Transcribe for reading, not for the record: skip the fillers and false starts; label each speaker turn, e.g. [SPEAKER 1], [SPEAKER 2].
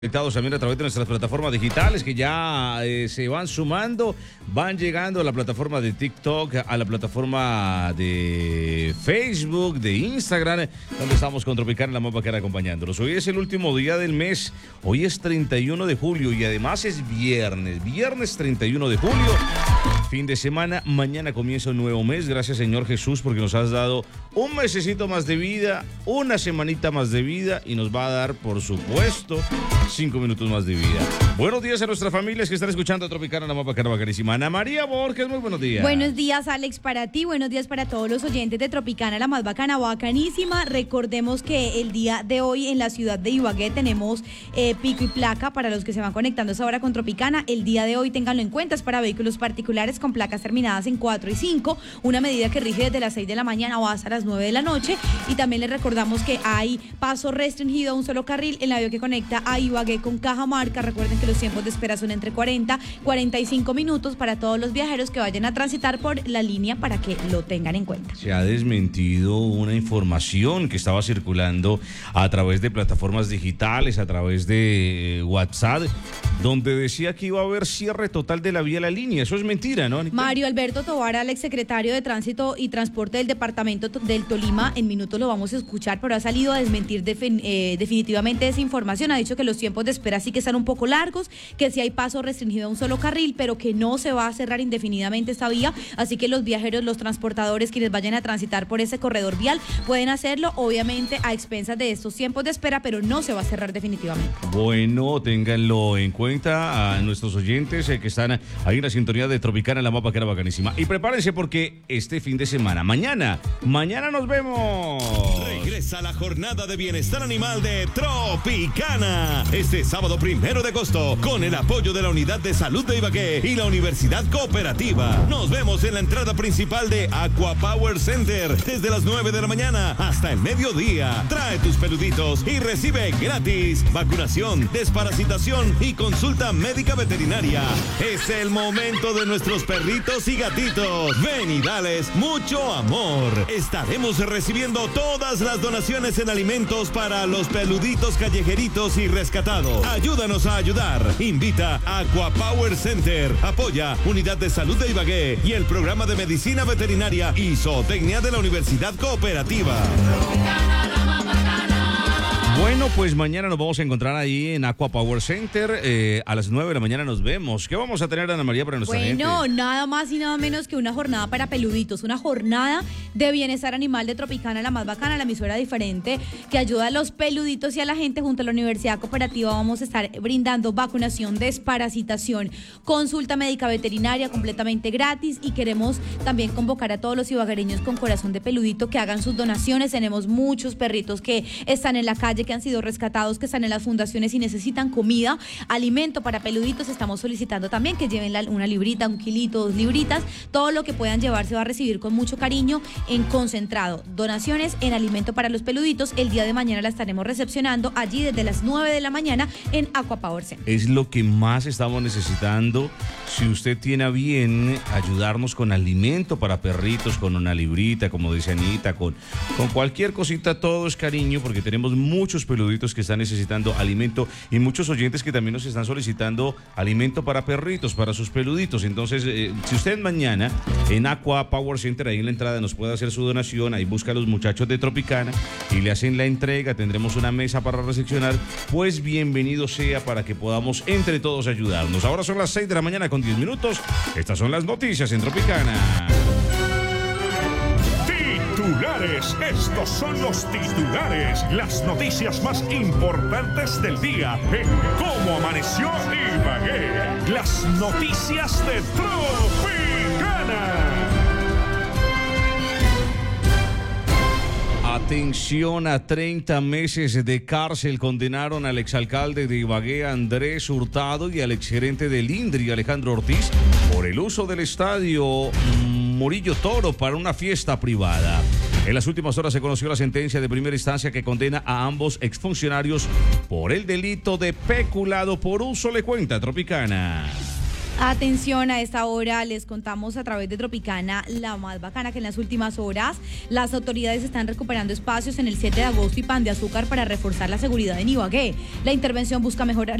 [SPEAKER 1] Conectados también a través de nuestras plataformas digitales que ya se van sumando, van llegando a la plataforma de TikTok, a la plataforma de Facebook, de Instagram, donde estamos con Tropicana, la más bacana, acompañándolos. Hoy es el último día del mes, hoy es 31 de julio y además es viernes 31 de julio, fin de semana, mañana comienza un nuevo mes. Gracias, Señor Jesús, porque nos has dado un mesecito más de vida, una semanita más de vida y nos va a dar, por supuesto, 5 minutos más de vida. Buenos días a nuestras familias que están escuchando a Tropicana, la más bacana, bacanísima. Ana María Borges, muy buenos días.
[SPEAKER 2] Buenos días, Alex, para ti. Buenos días para todos los oyentes de Tropicana, la más bacana, bacanísima. Recordemos que el día de hoy en la ciudad de Ibagué tenemos pico y placa para los que se van conectando a esa hora con Tropicana. El día de hoy, ténganlo en cuenta, es para vehículos particulares con placas terminadas en 4 y 5. Una medida que rige desde las 6 de la mañana o hasta las 9 de la noche. Y también les recordamos que hay paso restringido a un solo carril en la vía que conecta a Ibagué con Cajamarca. Recuerden que los tiempos de espera son entre 40 y 45 minutos para todos los viajeros que vayan a transitar por la línea, para que lo tengan en cuenta.
[SPEAKER 1] Se ha desmentido una información que estaba circulando a través de plataformas digitales, a través de WhatsApp, donde decía que iba a haber cierre total de la vía La Línea. Eso es mentira, ¿no, Anita?
[SPEAKER 2] Mario Alberto Tovar, el exsecretario de Tránsito y Transporte del Departamento del Tolima, en minutos lo vamos a escuchar, pero ha salido a desmentir definitivamente esa información. Ha dicho que los tiempos de espera sí que están un poco largos, que sí hay paso restringido a un solo carril, pero que no se va a cerrar indefinidamente esta vía, así que los viajeros, los transportadores, quienes vayan a transitar por ese corredor vial, pueden hacerlo, obviamente a expensas de estos tiempos de espera, pero no se va a cerrar definitivamente.
[SPEAKER 1] Bueno, ténganlo en cuenta a nuestros oyentes que están ahí en la sintonía de Tropicana, la más bacana, bacanísima. Y prepárense porque este fin de semana, mañana nos vemos.
[SPEAKER 3] Regresa la jornada de bienestar animal de Tropicana. Este sábado 1 de agosto, con el apoyo de la Unidad de Salud de Ibagué y la Universidad Cooperativa. Nos vemos en la entrada principal de Aqua Power Center desde las 9 de la mañana hasta el mediodía. Trae tus peluditos y recibe gratis vacunación, desparasitación y consulta médica veterinaria. Es el momento de nuestros perritos y gatitos. Ven y dales mucho amor. Estaremos recibiendo todas las donaciones en alimentos para los peluditos callejeritos y rescatados. Ayúdanos a ayudar. Invita a Aqua Power Center. Apoya Unidad de Salud de Ibagué y el programa de Medicina Veterinaria y Zootecnia de la Universidad Cooperativa.
[SPEAKER 1] Bueno, pues mañana nos vamos a encontrar ahí en Aqua Power Center. A las 9 de la mañana nos vemos. ¿Qué vamos a tener, Ana María, para nuestra gente?
[SPEAKER 2] Bueno, nada más y nada menos que una jornada para peluditos, una jornada de bienestar animal de Tropicana, la más bacana, la emisora diferente que ayuda a los peluditos y a la gente. Junto a la Universidad Cooperativa vamos a estar brindando vacunación, desparasitación, consulta médica veterinaria completamente gratis, y queremos también convocar a todos los ibaguereños con corazón de peludito que hagan sus donaciones. Tenemos muchos perritos que están en la calle, que han sido rescatados, que están en las fundaciones y necesitan comida, alimento para peluditos. Estamos solicitando también que lleven una librita, 1 kilito, 2 libritas, todo lo que puedan llevar se va a recibir con mucho cariño en concentrado. Donaciones en alimento para los peluditos. El día de mañana la estaremos recepcionando allí desde las 9 de la mañana en Aqua Power Center.
[SPEAKER 1] Es lo que más estamos necesitando. Si usted tiene a bien ayudarnos con alimento para perritos, con una librita, como dice Anita, con cualquier cosita, todo es cariño, porque tenemos muchos peluditos que están necesitando alimento y muchos oyentes que también nos están solicitando alimento para perritos, para sus peluditos. Entonces, si usted mañana en Aqua Power Center, ahí en la entrada, nos puede hacer su donación, ahí busca a los muchachos de Tropicana y le hacen la entrega, tendremos una mesa para recepcionar, pues bienvenido sea, para que podamos entre todos ayudarnos. Ahora son las 6 de la mañana con 10 minutos. Estas son las noticias en Tropicana.
[SPEAKER 4] Titulares, estos son los titulares, las noticias más importantes del día en Cómo Amaneció Ibagué. Las noticias de Tropicana.
[SPEAKER 1] Atención, a 30 meses de cárcel condenaron al exalcalde de Ibagué, Andrés Hurtado, y al exgerente del INDRI, Alejandro Ortiz, por el uso del estadio Murillo Toro para una fiesta privada. En las últimas horas se conoció la sentencia de primera instancia que condena a ambos exfuncionarios por el delito de peculado por uso. Le cuenta Tropicana.
[SPEAKER 2] Atención, a esta hora les contamos a través de Tropicana la más bacana, que en las últimas horas las autoridades están recuperando espacios en el 7 de agosto y Pan de Azúcar para reforzar la seguridad en Ibagué. La intervención busca mejorar